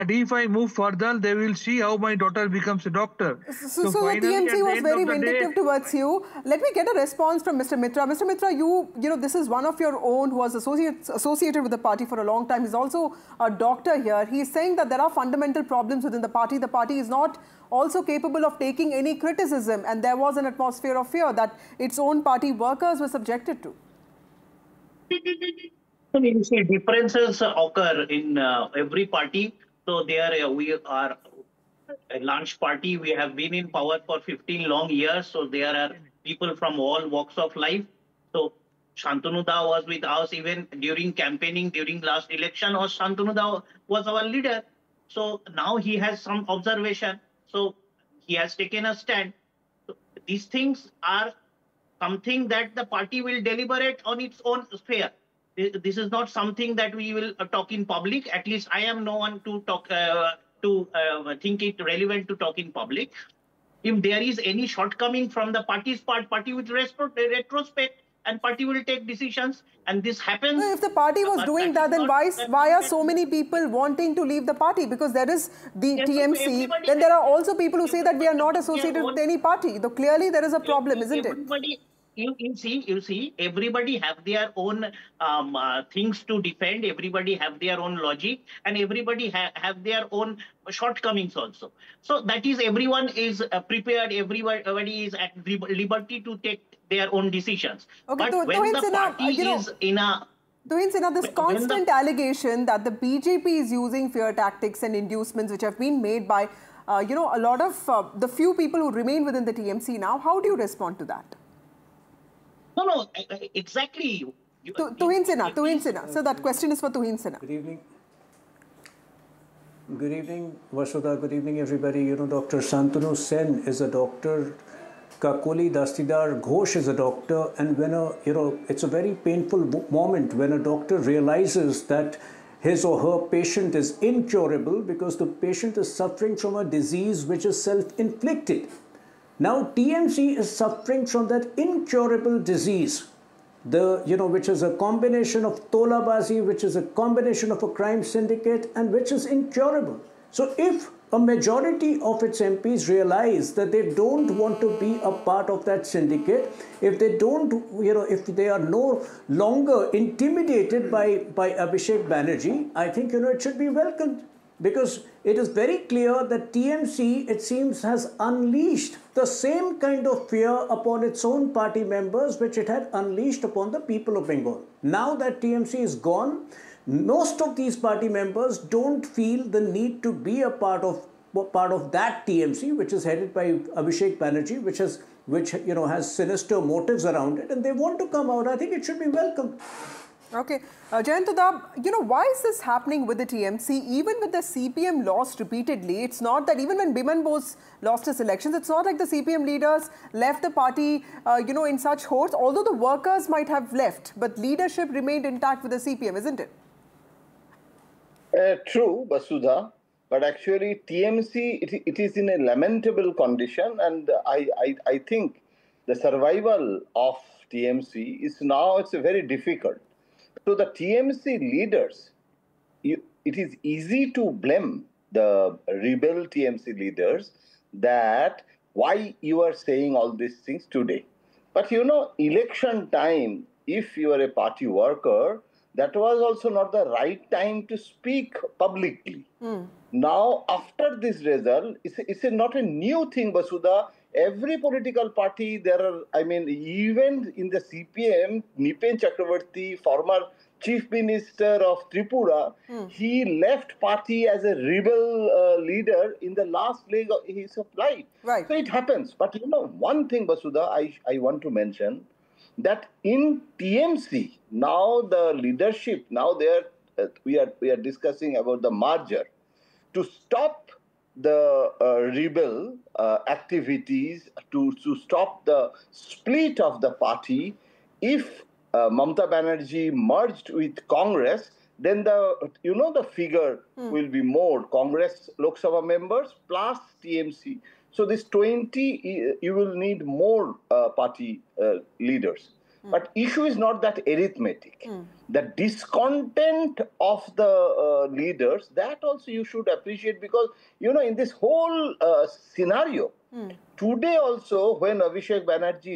And if I move further, they will see how my daughter becomes a doctor. So Finally, the at TMC the was end very of the day, vindictive towards you. Let me get a response from Mr. Mitra. Mr. Mitra, you know, this is one of your own who was associated with the party for a long time. He's also a doctor here. He's saying that there are fundamental problems within the party. The party is not also capable of taking any criticism, and there was an atmosphere of fear that its own party workers were subjected to. You see, differences occur in every party. So there we are a large party. We have been in power for 15 long years. So there are people from all walks of life. So Shantanu Da was with us even during campaigning, during last election, or Shantanu Da was our leader. So now he has some observation. So he has taken a stand. So these things are something that the party will deliberate on its own sphere. This is not something that we will talk in public. At least I am no one to talk think it relevant to talk in public. If there is any shortcoming from the party's part, party will retrospect and party will take decisions. And this happens. So if the party was doing that, then why are so many people wanting to leave the party? Because there is the TMC, then there are also people who say that we are not associated with any party. Though clearly there is a problem, isn't it? You see, everybody have their own things to defend. Everybody have their own logic, and everybody have their own shortcomings also. So that is, everyone is prepared. Everybody is at liberty to take their own decisions. Okay, but when the party is in a Tuhin Sinha, this constant allegation that the BJP is using fear tactics and inducements which have been made by, a lot of the few people who remain within the TMC now, how do you respond to that? No, exactly. Tuhin Sinha. So that question is for Tuhin Sinha. Good evening. Good evening, Vasudha. Good evening, everybody. Dr. Shantanu Sen is a doctor. Kakoli Dastidar Ghosh is a doctor. And when it's a very painful moment when a doctor realizes that his or her patient is incurable because the patient is suffering from a disease which is self-inflicted. Now, TMC is suffering from that incurable disease, which is a combination of Tolabazi, which is a combination of a crime syndicate, and which is incurable. So if a majority of its MPs realize that they don't want to be a part of that syndicate, if they don't, if they are no longer intimidated by Abhishek Banerjee, I think, it should be welcomed. Because it is very clear that TMC, it seems, has unleashed the same kind of fear upon its own party members which it had unleashed upon the people of Bengal. Now that TMC is gone, most of these party members don't feel the need to be a part of that TMC, which is headed by Abhishek Banerjee, which has sinister motives around it, and they want to come out. I think it should be welcomed. Okay. Jayant Dab, why is this happening with the TMC? Even with the CPM lost repeatedly, it's not that even when Biman Bose lost his elections, it's not like the CPM leaders left the party, in such hordes, although the workers might have left, but leadership remained intact with the CPM, isn't it? True, Vasudha, but actually TMC, it is in a lamentable condition, and I think the survival of TMC is now, it's very difficult. So the TMC leaders, it is easy to blame the rebel TMC leaders that why you are saying all these things today. But election time, if you are a party worker, that was also not the right time to speak publicly. Now, after this result, it's not a new thing, Vasudha. Every political party, even in the CPM, Nipen Chakravarti, former Chief Minister of Tripura, he left party as a rebel leader in the last leg of his life. Right. So it happens. But one thing, Vasudha, I want to mention, that in TMC, now the leadership, now we are discussing about the merger. To stop the rebel activities, to stop the split of the party, if Mamata Banerjee merged with Congress, then the figure will be more Congress Lok Sabha members plus TMC. So this 20, you will need more party leaders. But issue is not that arithmetic. The discontent of the leaders, that also you should appreciate, because, in this whole scenario, today also when Abhishek Banerjee